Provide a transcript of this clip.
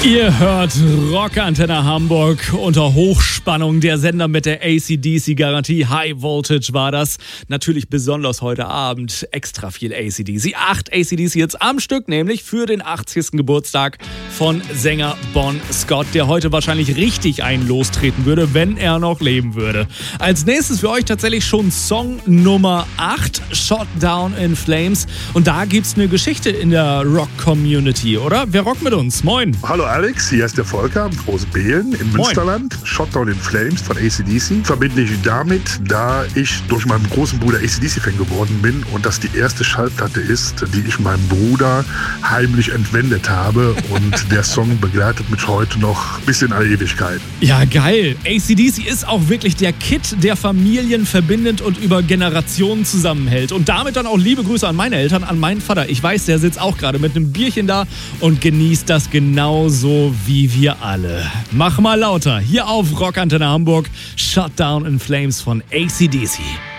Ihr hört Rockantenne Hamburg unter Hochspannung, der Sender mit der AC/DC-Garantie. High Voltage war das. Natürlich besonders heute Abend extra viel AC/DC. 8 AC/DC jetzt am Stück, nämlich für den 80. Geburtstag von Sänger Bon Scott, der heute wahrscheinlich richtig einen lostreten würde, wenn er noch leben würde. Als nächstes für euch tatsächlich schon Song Nummer 8, Shot Down in Flames. Und da gibt's eine Geschichte in der Rock-Community, oder? Wer rockt mit uns? Moin. Hallo Alex, hier ist der Volker am Großbeelen in Münsterland. Shot Down in Flames von AC/DC verbinde ich damit, da ich durch meinen großen Bruder AC/DC-Fan geworden bin und das die erste Schallplatte ist, die ich meinem Bruder heimlich entwendet habe. Und der Song begleitet mich heute noch bis in alle Ewigkeit. Ja, geil. AC/DC ist auch wirklich der Kit, der Familien verbindet und über Generationen zusammenhält. Und damit dann auch liebe Grüße an meine Eltern, an meinen Vater. Ich weiß, der sitzt auch gerade mit einem Bierchen da und genießt das genauso wie wir alle. Mach mal lauter. Hier auf Rockantenne Hamburg. Shut Down in Flames von AC/DC.